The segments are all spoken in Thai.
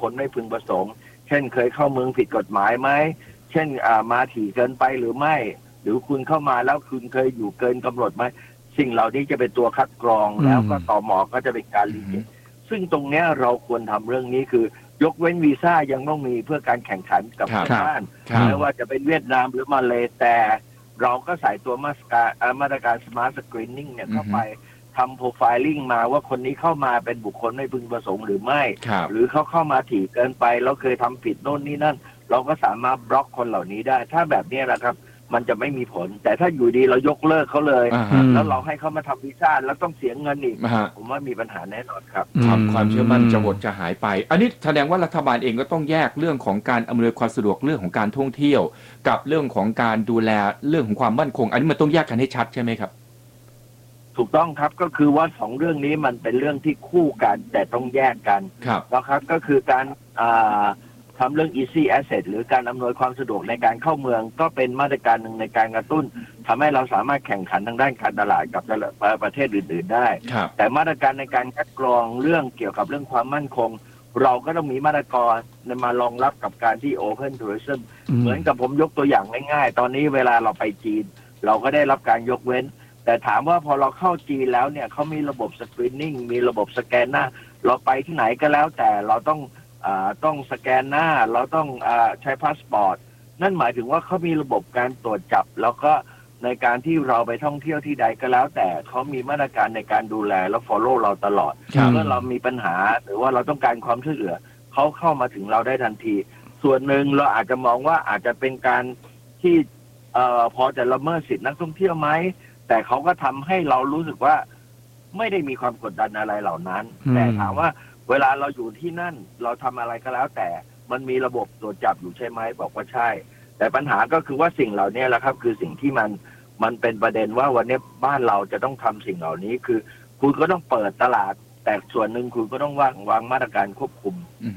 ลไม่พึงประสงค์เช่นเคยเข้าเมืองผิดกฎหมายไหมเช่นมาถี่เกินไปหรือไม่หรือคุณเข้ามาแล้วคุณเคยอยู่เกินกำหนดไหมสิ่งเหล่านี้จะเป็นตัวคัดกรองแล้วก็ตม.ก็จะเป็นการรีเจ็คซึ่งตรงเนี้ยเราควรทำเรื่องนี้คือยกเว้นวีซ่ายังต้องมีเพื่อการแข่งขันกับชาวบ้านไม่ว่าจะเป็นเวียดนามหรือมาเลแต่เราก็ใส่ตัวมาตรการ Smart Screening เนี่ยเข้าไปทำโปรไฟลิ่งมาว่าคนนี้เข้ามาเป็นบุคคลไม่พึงประสงค์หรือไม่หรือเขาเข้ามาถี่เกินไปแล้วเคยทำผิดโน่นนี่นั่นเราก็สามารถบล็อกคนเหล่านี้ได้ถ้าแบบนี้แหละครับมันจะไม่มีผลแต่ถ้าอยู่ดีเรายกเลิกเขาเลยแล้วเราให้เขามาทำวีซ่าแล้วต้องเสียเงินอีกผมว่ามีปัญหาแน่นอนครับความเชื่อมั่นจะหดจะหายไปอันนี้แสดงว่ารัฐบาลเองก็ต้องแยกเรื่องของการอำนวยความสะดวกเรื่องของการท่องเที่ยวกับเรื่องของการดูแลเรื่องของความมั่นคงอันนี้มันต้องแยกกันให้ชัดใช่ไหมครับถูกต้องครับก็คือว่า2เรื่องนี้มันเป็นเรื่องที่คู่กันแต่ต้องแยกกันนะครับก็คือการทำเรื่อง easy access หรือการอำนวยความสะดวกในการเข้าเมืองก็เป็นมาตรการหนึ่งในการกระตุ้นทำให้เราสามารถแข่งขันทางด้านการตลาดกับประเทศอื่นๆได้แต่มาตรการในการคัดกรองเรื่องเกี่ยวกับเรื่องความมั่นคงเราก็ต้องมีมาตรการมารองรับกับการที่ Open Tourism เหมือนกับผมยกตัวอย่างง่ายๆตอนนี้เวลาเราไปจีนเราก็ได้รับการยกเว้นแต่ถามว่าพอเราเข้าจีนแล้วเนี่ยเขามีระบบสกรีนนิ่งมีระบบสแกนหน้าเราไปที่ไหนก็แล้วแต่เราต้องสแกนหน้าเราต้องใช้พาสปอร์ตนั่นหมายถึงว่าเขามีระบบการตรวจจับแล้วก็ในการที่เราไปท่องเที่ยวที่ใดก็แล้วแต่เขามีมาตรการในการดูแลและ follow เราตลอดเมื่อเรามีปัญหาหรือว่าเราต้องการความช่วยเหลือเขาเข้ามาถึงเราได้ทันทีส่วนหนึ่งเราอาจจะมองว่าอาจจะเป็นการที่พอจะละเมิดสิทธินักท่องเที่ยวไหมแต่เขาก็ทำให้เรารู้สึกว่าไม่ได้มีความกดดันอะไรเหล่านั้นแต่ถามว่าเวลาเราอยู่ที่นั่นเราทำอะไรก็แล้วแต่มันมีระบบตรวจจับอยู่ใช่ไหมบอกว่าใช่แต่ปัญหาก็คือว่าสิ่งเหล่านี้แหละครับคือสิ่งที่มันเป็นประเด็นว่าวันนี้บ้านเราจะต้องทำสิ่งเหล่านี้คือคุณก็ต้องเปิดตลาดแต่ส่วนหนึ่งคุณก็ต้องวางมาตรการควบคุม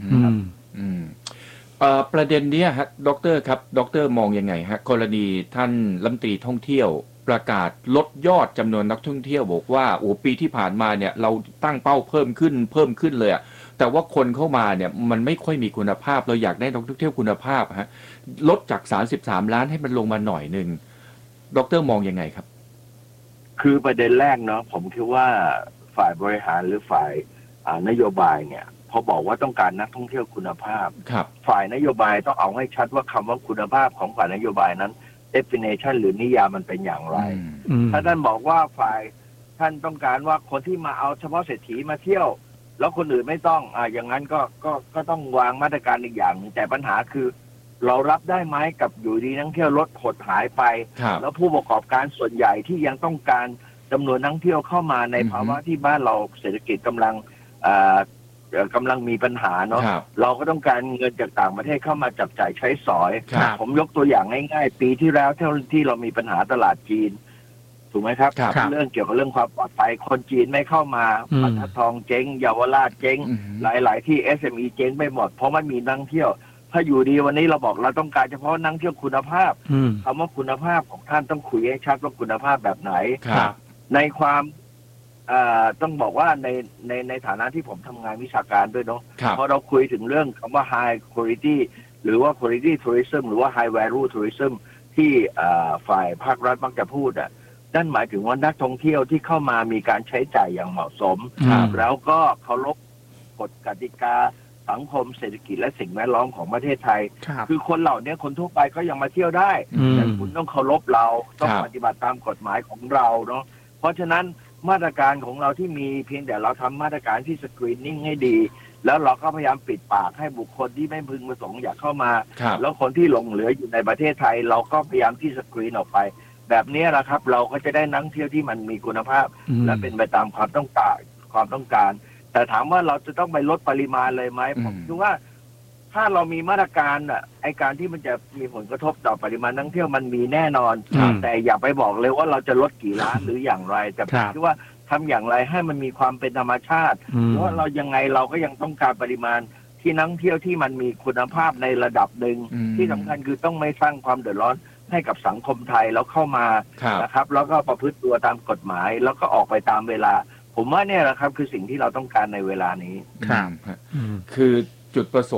ประเด็นนี้ฮะดร.ครับดร.มองยังไงฮะกรณีท่านรัฐมนตรีท่องเที่ยวประกาศลดยอดจำนวนนักท่องเที่ยวบอกว่าโอ้ปีที่ผ่านมาเนี่ยเราตั้งเป้าเพิ่มขึ้นเลยอะแต่ว่าคนเข้ามาเนี่ยมันไม่ค่อยมีคุณภาพเราอยากได้นักท่องเที่ยวคุณภาพฮะลดจาก33ล้านให้มันลงมาหน่อยนึงดร.มองยังไงครับคือประเด็นแรกเนาะผมคิดว่าฝ่ายบริหารหรือฝ่ายนโยบายเนี่ยพอบอกว่าต้องการนักท่องเที่ยวคุณภาพฝ่ายนโยบายต้องเอาให้ชัดว่าคำว่าคุณภาพของฝ่ายนโยบายนั้น definition หรือนิยามมันเป็นอย่างไรถ้าท่านบอกว่าฝ่ายท่านต้องการว่าคนที่มาเอาเฉพาะเศรษฐีมาเที่ยวแล้วคนอื่นไม่ต้องอย่างนั้นก็ต้องวางมาตรการอีกอย่างนึงแต่ปัญหาคือเรารับได้ไหมกับอยู่ดีนักท่องเที่ยวลดหดหายไปแล้วผู้ประกอบการส่วนใหญ่ที่ยังต้องการจำนวนนักท่องเที่ยวเข้ามาในภาวะที่บ้านเราเศรษฐกิจกำลังมีปัญหาเนาะเราก็ต้องการเงินจากต่างประเทศเข้ามาจับจ่ายใช้สอยผมยกตัวอย่างง่ายๆปีที่แล้วที่เรามีปัญหาตลาดจีนถูกไหมครับเรื่องเกี่ยวกับเรื่องความปลอดภัยคนจีนไม่เข้ามาบรรทัดทองเจ๊งเยาวราชเจ๊งหลายๆที่ SME เจ๊งไปหมดเพราะมันมีนักท่องเที่ยวถ้าอยู่ดีวันนี้เราบอกเราต้องการเฉพาะนักท่องเที่ยวคุณภาพคำว่าคุณภาพของท่านต้องคุยให้ชัดว่าคุณภาพแบบไหนในความต้องบอกว่าในฐานะที่ผมทำงานวิชาการด้วยเนาะพอเราคุยถึงเรื่องคำว่า high quality หรือว่า quality tourism หรือว่า high value tourism ที่ฝ่ายภาครัฐมักจะพูดนั่นหมายถึงว่านักท่องเที่ยวที่เข้ามามีการใช้จ่ายอย่างเหมาะสมแล้วก็เคารพกฎกติกาสังคมเศรษฐกิจและสิ่งแวดล้อมของประเทศไทยคือคนเหล่านี้คนทั่วไปก็ยังมาเที่ยวได้แต่คุณต้องเคารพเราต้องปฏิบัติตามกฎหมายของเราเนาะเพราะฉะนั้นมาตรการของเราที่มีเพียงแต่เราทำมาตรการที่สกรีนนิ่งให้ดีแล้วเราก็พยายามปิดปากให้บุคคลที่ไม่พึงประสงค์อยากเข้ามาแล้วคนที่หลงเหลืออยู่ในประเทศไทยเราก็พยายามที่สกรีนออกไปแบบนี้แหละครับเราก็จะได้นักท่องเที่ยวที่มันมีคุณภาพและเป็นไปตามความต้องการแต่ถามว่าเราจะต้องไปลดปริมาณเลยไหมผมคิดว่าถ้าเรามีมาตรการไอการที่มันจะมีผลกระทบต่อปริมาณนักท่องเที่ยวมันมีแน่นอนแต่อย่าไปบอกเลยว่าเราจะลดกี่ล้านหรืออย่างไรแต่ผมคิดว่าทำอย่างไรให้มันมีความเป็นธรรมชาติเพราะเรายังไงเราก็ยังต้องการปริมาณที่นักท่องเที่ยวที่มันมีคุณภาพในระดับหนึ่งที่สำคัญคือต้องไม่สร้างความเดือดร้อนให้กับสังคมไทยแล้วเข้ามานะครับแล้วก็ประพฤติตัวตามกฎหมายแล้วก็ออกไปตามเวลาผมว่าเนี่ยแหละครับคือสิ่งที่เราต้องการในเวลานี้คือจุดประสงค์